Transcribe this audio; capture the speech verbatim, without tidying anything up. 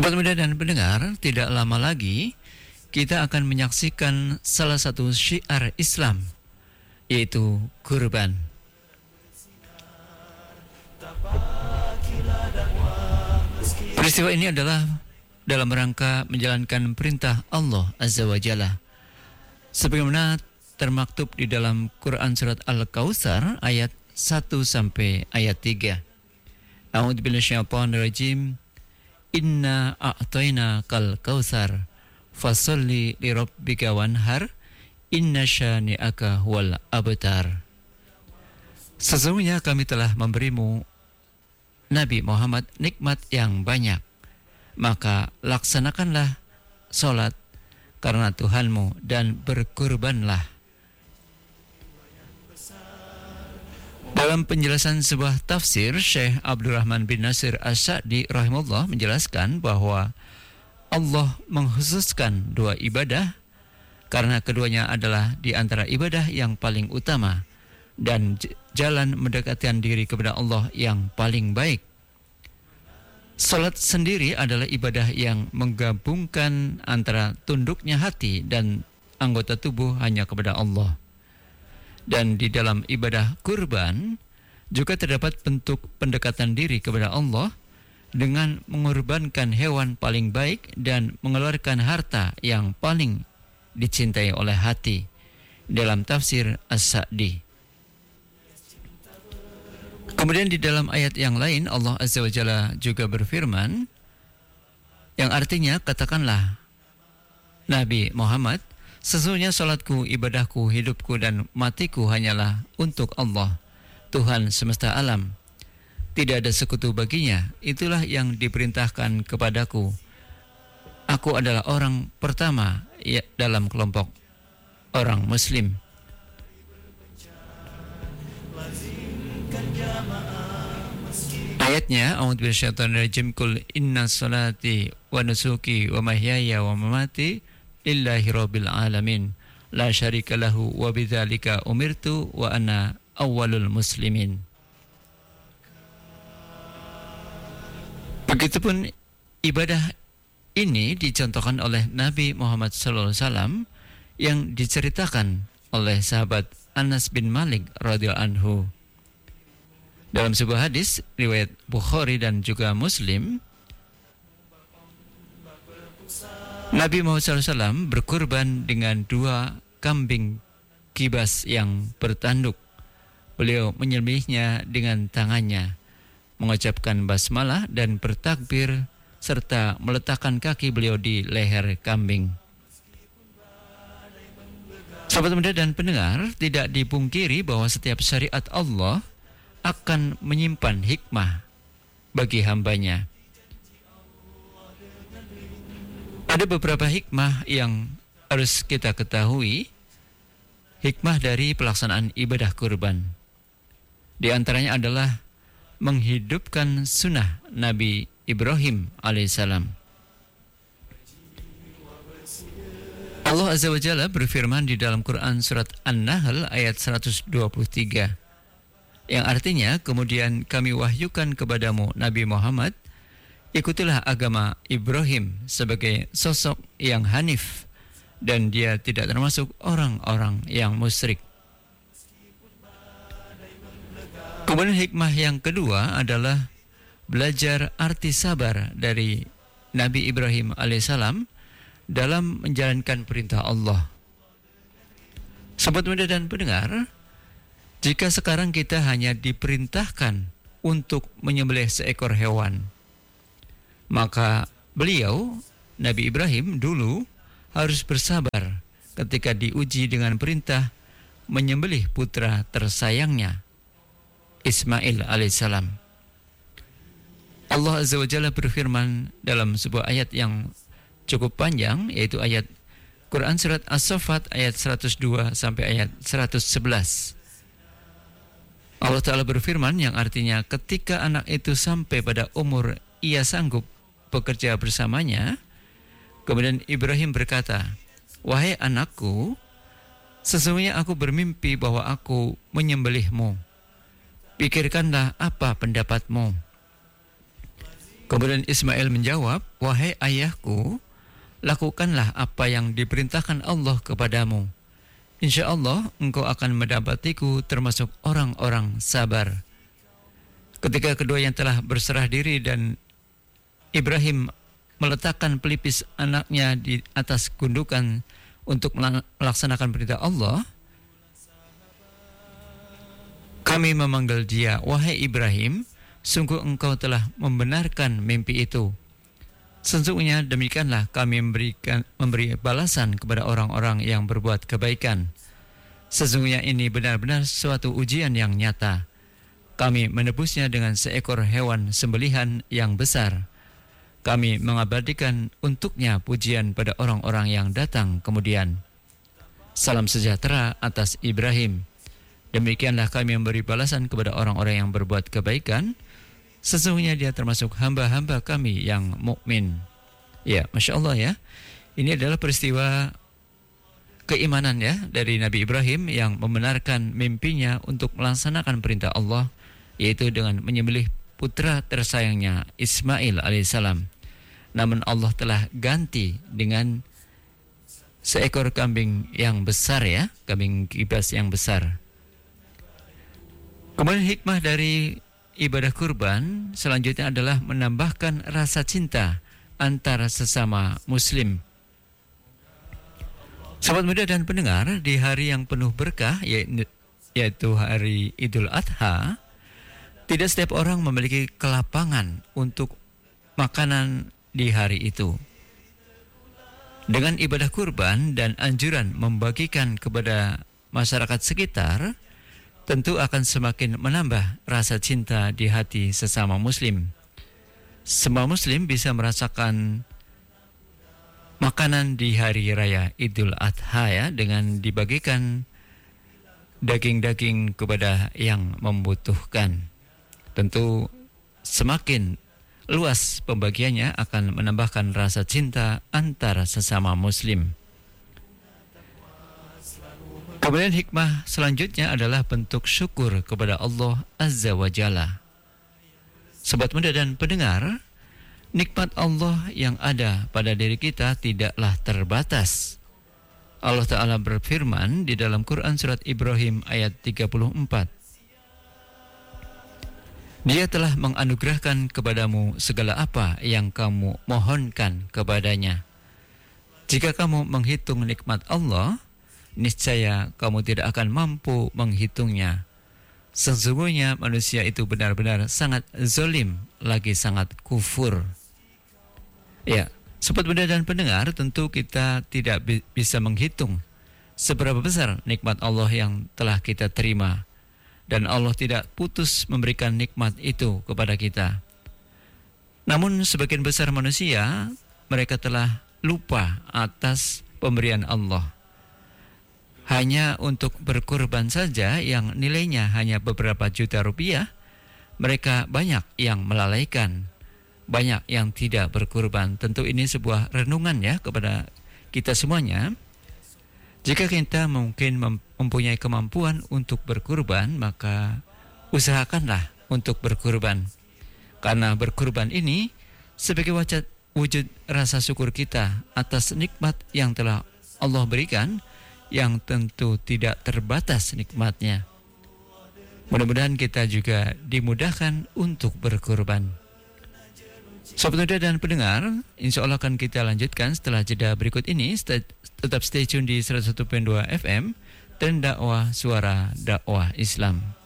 Sobat muda dan pendengar, tidak lama lagi kita akan menyaksikan salah satu syiar Islam, yaitu kurban. Peristiwa ini adalah dalam rangka menjalankan perintah Allah Azza wa Jalla, sebagaimana termaktub di dalam Quran surat Al-Kautsar ayat satu sampai ayat tiga. A'udzu billahi minasyaitonir rajim. Inna a'tayna kal kautsar fasalli li rabbika wanhar inna syani'aka wal abtar. Sesungguhnya kami telah memberimu Nabi Muhammad nikmat yang banyak, maka laksanakanlah salat karena Tuhanmu dan berkurbanlah. Dalam penjelasan sebuah tafsir, Syekh Abdurrahman bin Nasir As-Sa'di rahimahullah menjelaskan bahwa Allah mengkhususkan dua ibadah karena keduanya adalah di antara ibadah yang paling utama dan j- jalan mendekatkan diri kepada Allah yang paling baik. Salat sendiri adalah ibadah yang menggabungkan antara tunduknya hati dan anggota tubuh hanya kepada Allah. Dan di dalam ibadah kurban juga terdapat bentuk pendekatan diri kepada Allah dengan mengorbankan hewan paling baik dan mengeluarkan harta yang paling dicintai oleh hati, dalam tafsir As-Sa'di. Kemudian di dalam ayat yang lain Allah Azza wa Jalla juga berfirman, yang artinya, katakanlah Nabi Muhammad, sesungguhnya salatku, ibadahku, hidupku dan matiku hanyalah untuk Allah, Tuhan semesta alam. Tidak ada sekutu baginya. Itulah yang diperintahkan kepadaku. Aku adalah orang pertama ya, dalam kelompok orang Muslim. Ayatnya, a'udzu billahi rajim, qul inna salati wa nusuki wa mahyaya wa mamati lillahi rabbil alamin la syarika lahu wa bidzalika umirtu wa ana awwalul muslimin. Begitupun ibadah ini dicontohkan oleh Nabi Muhammad sallallahu alaihi wasallam yang diceritakan oleh sahabat Anas bin Malik radhiyallahu anhu. Dalam sebuah hadis riwayat Bukhari dan juga Muslim, Nabi Muhammad sallallahu alaihi wasallam berkurban dengan dua kambing kibas yang bertanduk. Beliau menyembelihnya dengan tangannya, mengucapkan basmalah dan bertakbir, serta meletakkan kaki beliau di leher kambing. Sahabat muda dan pendengar, tidak dipungkiri bahwa setiap syariat Allah akan menyimpan hikmah bagi hambanya. Ada beberapa hikmah yang harus kita ketahui, hikmah dari pelaksanaan ibadah kurban. Di antaranya adalah menghidupkan sunnah Nabi Ibrahim alaihissalam. Allah Azza wa Jalla berfirman di dalam Quran surat An-Nahl ayat seratus dua puluh tiga, yang artinya, kemudian kami wahyukan kepadamu Nabi Muhammad, ikutilah agama Ibrahim sebagai sosok yang hanif, dan dia tidak termasuk orang-orang yang musyrik. Kemudian hikmah yang kedua adalah belajar arti sabar dari Nabi Ibrahim alaihissalam dalam menjalankan perintah Allah. Sobat muda dan pendengar, jika sekarang kita hanya diperintahkan untuk menyembelih seekor hewan, maka beliau, Nabi Ibrahim dulu, harus bersabar ketika diuji dengan perintah menyembelih putra tersayangnya, Ismail alaihissalam. Allah Azza wa Jalla berfirman dalam sebuah ayat yang cukup panjang, yaitu ayat Quran surat As-Saffat ayat seratus dua sampai ayat seratus sebelas. Allah Ta'ala berfirman yang artinya, ketika anak itu sampai pada umur ia sanggup bekerja bersamanya, kemudian Ibrahim berkata, wahai anakku, sesungguhnya aku bermimpi bahwa aku menyembelihmu. Pikirkanlah apa pendapatmu. Kemudian Ismail menjawab, "Wahai ayahku, lakukanlah apa yang diperintahkan Allah kepadamu. Insya Allah engkau akan mendapatiku termasuk orang-orang sabar." Ketika kedua yang telah berserah diri dan Ibrahim meletakkan pelipis anaknya di atas gundukan untuk melaksanakan perintah Allah, kami memanggil dia, "Wahai Ibrahim, sungguh engkau telah membenarkan mimpi itu. Sesungguhnya demikianlah kami memberikan memberi balasan kepada orang-orang yang berbuat kebaikan. Sesungguhnya ini benar-benar suatu ujian yang nyata. Kami menebusnya dengan seekor hewan sembelihan yang besar. Kami mengabadikan untuknya pujian pada orang-orang yang datang kemudian. Salam sejahtera atas Ibrahim. Demikianlah kami memberi balasan kepada orang-orang yang berbuat kebaikan. Sesungguhnya dia termasuk hamba-hamba kami yang mukmin." Ya, Masya Allah ya. Ini adalah peristiwa keimanan ya dari Nabi Ibrahim yang membenarkan mimpinya untuk melaksanakan perintah Allah, yaitu dengan menyembelih putra tersayangnya Ismail alaihissalam. Namun Allah telah ganti dengan seekor kambing yang besar ya, kambing kibas yang besar. Kemudian hikmah dari ibadah kurban selanjutnya adalah menambahkan rasa cinta antara sesama muslim. Sahabat muda dan pendengar, di hari yang penuh berkah yaitu hari Idul Adha, tidak setiap orang memiliki kelapangan untuk makanan di hari itu. Dengan ibadah kurban dan anjuran membagikan kepada masyarakat sekitar, tentu akan semakin menambah rasa cinta di hati sesama muslim. Semua muslim bisa merasakan makanan di hari raya Idul Adha ya, dengan dibagikan daging-daging kepada yang membutuhkan. Tentu semakin luas pembagiannya akan menambahkan rasa cinta antara sesama muslim. Kemudian hikmah selanjutnya adalah bentuk syukur kepada Allah Azza wa Jalla. Sobat muda dan pendengar, nikmat Allah yang ada pada diri kita tidaklah terbatas. Allah Ta'ala berfirman di dalam Quran surat Ibrahim ayat tiga puluh empat. Dia telah menganugerahkan kepadamu segala apa yang kamu mohonkan kepadanya. Jika kamu menghitung nikmat Allah, niscaya kamu tidak akan mampu menghitungnya. Sesungguhnya manusia itu benar-benar sangat zalim, lagi sangat kufur. Ya, sobat muda dan pendengar, tentu kita tidak bi- bisa menghitung seberapa besar nikmat Allah yang telah kita terima. Dan Allah tidak putus memberikan nikmat itu kepada kita. Namun sebagian besar manusia, mereka telah lupa atas pemberian Allah. Hanya untuk berkurban saja yang nilainya hanya beberapa juta rupiah, mereka banyak yang melalaikan, banyak yang tidak berkurban. Tentu ini sebuah renungan ya kepada kita semuanya. Jika kita mungkin mempunyai kemampuan untuk berkurban, maka usahakanlah untuk berkurban. Karena berkurban ini sebagai wujud rasa syukur kita atas nikmat yang telah Allah berikan, yang tentu tidak terbatas nikmatnya. Mudah-mudahan kita juga dimudahkan untuk berkurban. Sobat muda dan pendengar, insya Allah akan kita lanjutkan setelah jeda berikut ini. Tetap stay tune di seratus satu koma dua F M dan dakwah suara dakwah Islam.